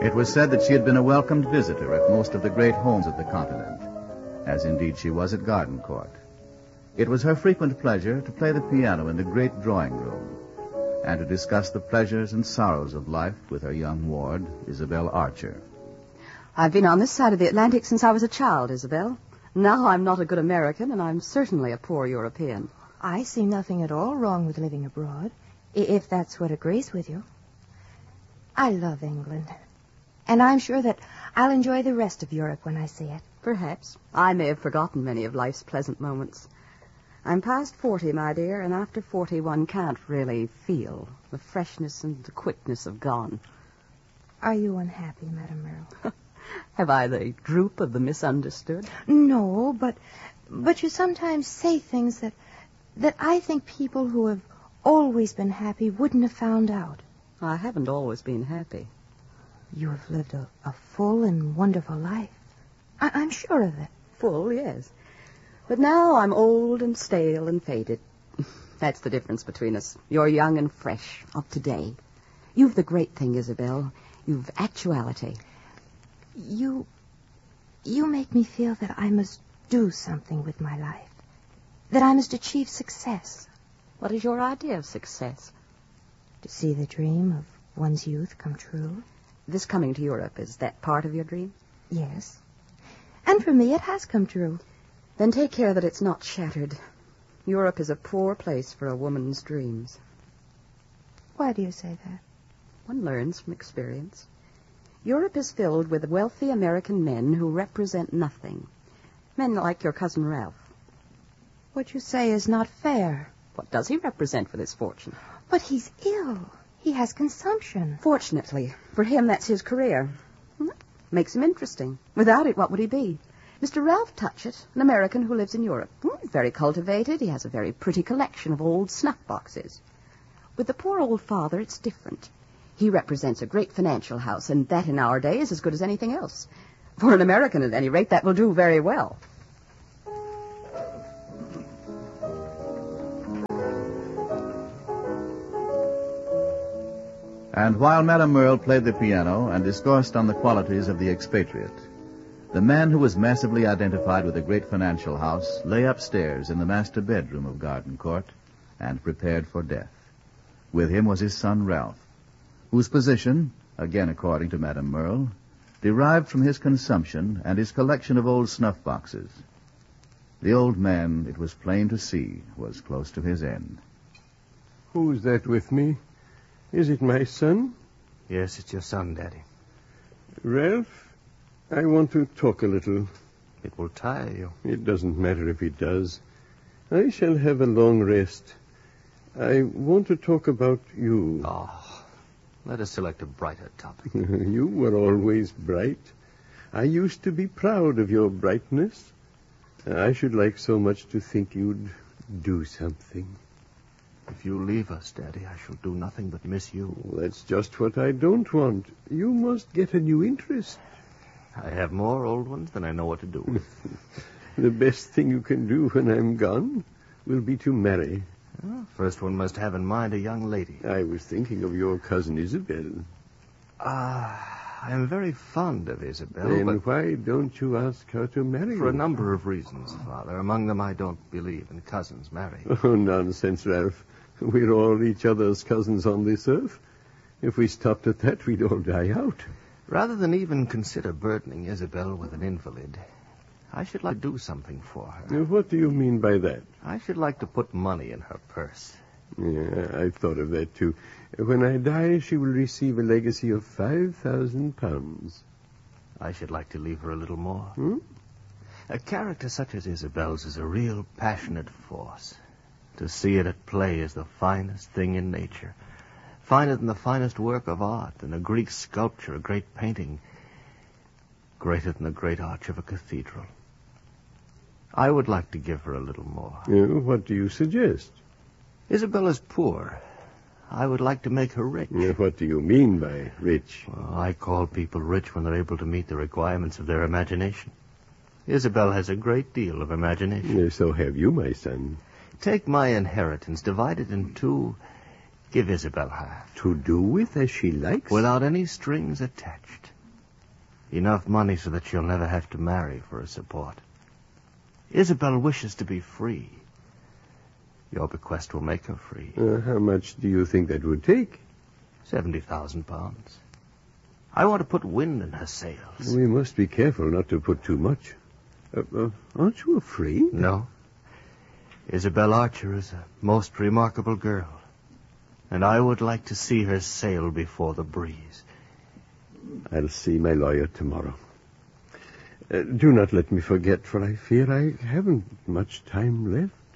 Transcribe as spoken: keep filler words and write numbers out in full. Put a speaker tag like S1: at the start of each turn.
S1: It was said that she had been a welcomed visitor at most of the great homes of the continent, as indeed she was at Gardencourt. It was her frequent pleasure to play the piano in the great drawing room and to discuss the pleasures and sorrows of life with her young ward, Isabel Archer.
S2: I've been on this side of the Atlantic since I was a child, Isabel. Now I'm not a good American, and I'm certainly a poor European.
S3: I see nothing at all wrong with living abroad, if that's what agrees with you. I love England, and I'm sure that I'll enjoy the rest of Europe when I see it.
S2: Perhaps. I may have forgotten many of life's pleasant moments. I'm past forty, my dear, and after forty one can't really feel. The freshness and the quickness have gone.
S3: Are you unhappy, Madame Merle?
S2: Have I the droop of the misunderstood?
S3: No, but but you sometimes say things that that I think people who have always been happy wouldn't have found out.
S2: I haven't always been happy.
S3: You have lived a, a full and wonderful life. I, I'm sure of it.
S2: Full, yes. But now I'm old and stale and faded. That's the difference between us. You're young and fresh, of today. You've the great thing, Isabel. You've actuality.
S3: You... You make me feel that I must do something with my life. That I must achieve success.
S2: What is your idea of success?
S3: To see the dream of one's youth come true.
S2: This coming to Europe, is that part of your dream?
S3: Yes. And for me, it has come true.
S2: Then take care that it's not shattered. Europe is a poor place for a woman's dreams.
S3: Why do you say that?
S2: One learns from experience. Europe is filled with wealthy American men who represent nothing. Men like your cousin Ralph.
S3: What you say is not fair.
S2: What does he represent with his fortune?
S3: But he's ill. He has consumption.
S2: Fortunately, for him, that's his career. Makes him interesting. Without it, what would he be? Mister Ralph Touchett, an American who lives in Europe. Very cultivated. He has a very pretty collection of old snuff boxes. With the poor old father, it's different. He represents a great financial house, and that in our day is as good as anything else. For an American, at any rate, that will do very well.
S1: And while Madame Merle played the piano and discoursed on the qualities of the expatriate, the man who was massively identified with a great financial house lay upstairs in the master bedroom of Gardencourt and prepared for death. With him was his son Ralph, whose position, again according to Madame Merle, derived from his consumption and his collection of old snuff boxes. The old man, it was plain to see, was close to his end.
S4: Who's that with me? Is it my son?
S5: Yes, it's your son, Daddy.
S4: Ralph, I want to talk a little.
S5: It will tire you.
S4: It doesn't matter if it does. I shall have a long rest. I want to talk about you.
S5: Oh, let us select a brighter topic.
S4: You were always bright. I used to be proud of your brightness. I should like so much to think you'd do something.
S5: If you leave us, Daddy, I shall do nothing but miss you.
S4: Well, that's just what I don't want. You must get a new interest.
S5: I have more old ones than I know what to do with.
S4: The best thing you can do when I'm gone will be to marry.
S5: Well, first one must have in mind a young lady.
S4: I was thinking of your cousin Isabel.
S5: Ah, uh, I am very fond of Isabel,
S4: Then
S5: but...
S4: why don't you ask her to marry you?
S5: For a number of reasons, Father. Among them, I don't believe in cousins marrying.
S4: Oh, nonsense, Ralph. We're all each other's cousins on this earth. If we stopped at that, we'd all die out.
S5: Rather than even consider burdening Isabel with an invalid, I should like to do something for her.
S4: What do you mean by that?
S5: I should like to put money in her purse.
S4: Yeah, I thought of that, too. When I die, she will receive a legacy of five thousand pounds.
S5: I should like to leave her a little more.
S4: Hmm?
S5: A character such as Isabel's is a real passionate force. To see it at play is the finest thing in nature. Finer than the finest work of art, than a Greek sculpture, a great painting. Greater than the great arch of a cathedral. I would like to give her a little more.
S4: Uh, what do you suggest?
S5: Isabel is poor. I would like to make her rich.
S4: Uh, what do you mean by rich?
S5: Well, I call people rich when they're able to meet the requirements of their imagination. Isabel has a great deal of imagination.
S4: Uh, so have you, my son.
S5: Take my inheritance, divide it in two, give Isabel half.
S4: To do with as she likes?
S5: Without any strings attached. Enough money so that she'll never have to marry for a support. Isabel wishes to be free. Your bequest will make her free.
S4: Uh, how much do you think that would take?
S5: Seventy thousand pounds. I want to put wind in her sails.
S4: We must be careful not to put too much. Uh, uh, aren't you afraid?
S5: No. Isabel Archer is a most remarkable girl, and I would like to see her sail before the breeze.
S4: I'll see my lawyer tomorrow. Uh, do not let me forget, for I fear I haven't much time left.